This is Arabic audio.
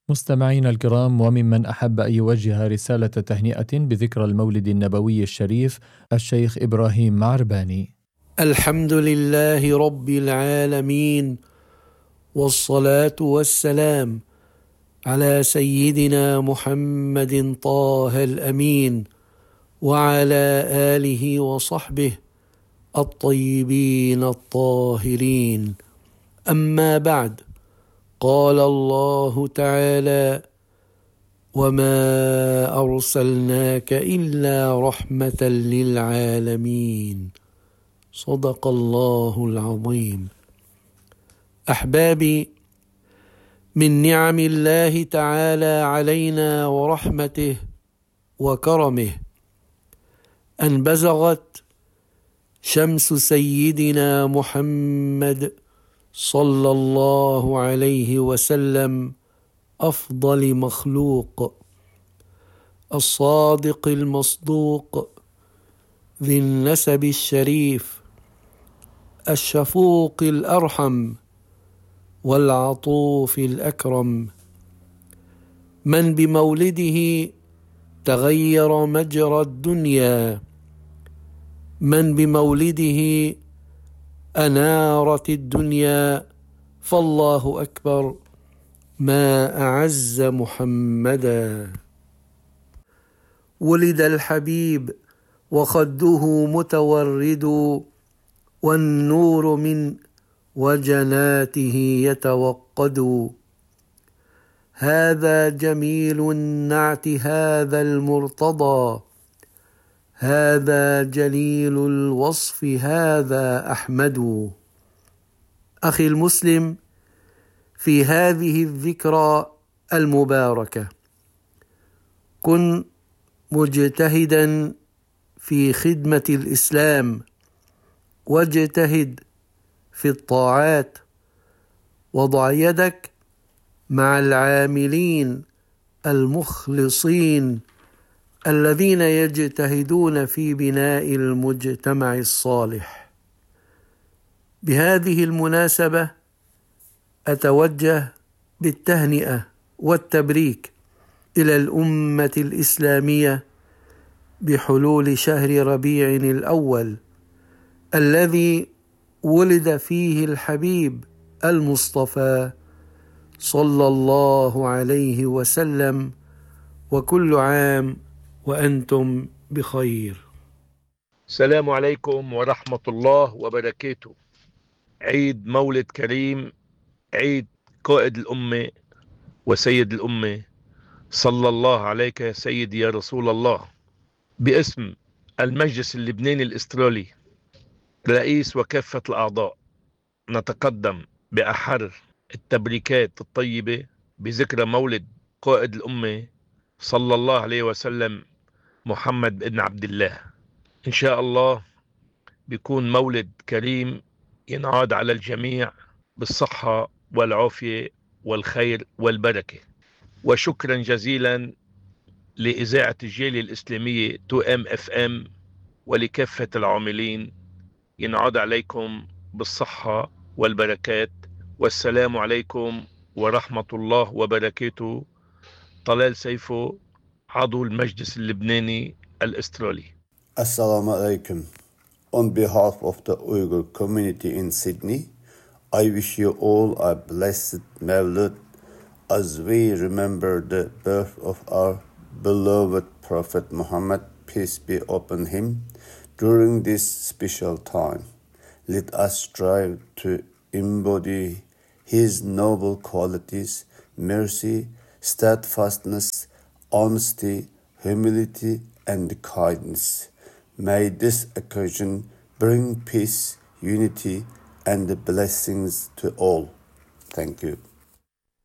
مستمعينا الكرام، وممن أحب أن يوجه رسالة تهنئة بذكرى المولد النبوي الشريف الشيخ إبراهيم معرباني. الحمد لله رب العالمين، والصلاة والسلام على سيدنا محمد طه الأمين وعلى آله وصحبه الطيبين الطاهرين. أما بعد، قال الله تعالى: وما أرسلناك إلا رحمة للعالمين. صدق الله العظيم. أحبابي، من نعم الله تعالى علينا ورحمته وكرمه أن بزغت شمس سيدنا محمد صلى الله عليه وسلم أفضل مخلوق، الصادق المصدوق، ذي النسب الشريف، الشفوق الأرحم، والعطوف الأكرم، من بمولده تغير مجرى الدنيا، من بمولده أنارت الدنيا. فالله أكبر، ما أعز محمدا. ولد الحبيب وخده متورد، والنور من وجناته يتوقد. هذا جميل النعت، هذا المرتضى، هذا جليل الوصف، هذا أحمد. أخي المسلم، في هذه الذكرى المباركة كن مجتهدا في خدمة الإسلام، واجتهد في الطاعات، وضع يدك مع العاملين المخلصين الذين يجتهدون في بناء المجتمع الصالح. بهذه المناسبة أتوجه بالتهنئة والتبريك إلى الأمة الإسلامية بحلول شهر ربيع الأول، الذي ولد فيه الحبيب المصطفى صلى الله عليه وسلم، وكل عام وأنتم بخير. السلام عليكم ورحمة الله وبركاته. عيد مولد كريم، عيد قائد الأمة وسيد الأمة، صلى الله عليك يا سيدي يا رسول الله. باسم المجلس اللبناني الأسترالي، رئيس وكافة الأعضاء، نتقدم بأحر التبريكات الطيبة بذكرى مولد قائد الأمة صلى الله عليه وسلم محمد بن عبد الله. إن شاء الله بيكون مولد كريم ينعاد على الجميع بالصحة والعافية والخير والبركة. وشكرا جزيلا لإذاعة الجالية الإسلامية 2M FM ولكافة العاملين. ينعاد عليكم بالصحة والبركات، والسلام عليكم ورحمة الله وبركاته. طلال سيفو، عضو المجلس اللبناني الأسترالي. Assalamu alaikum. On behalf of the Uyghur community in Sydney, I wish you all a blessed Mawlid as we remember the birth of our beloved Prophet Muhammad, peace be upon him. During this special time, let us strive to embody his noble qualities: mercy, steadfastness, honesty, humility, and kindness. May this occasion bring peace, unity, and blessings to all. Thank you.